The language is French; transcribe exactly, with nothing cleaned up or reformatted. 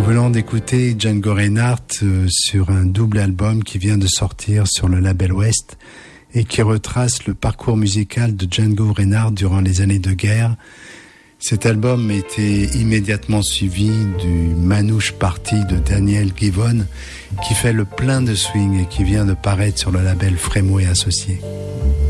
Nous venons d'écouter Django Reinhardt euh, sur un double album qui vient de sortir sur le label West et qui retrace le parcours musical de Django Reinhardt durant les années de guerre. Cet album était immédiatement suivi du Manouche Party de Daniel Givon qui fait le plein de swing et qui vient de paraître sur le label Frémo et Associés.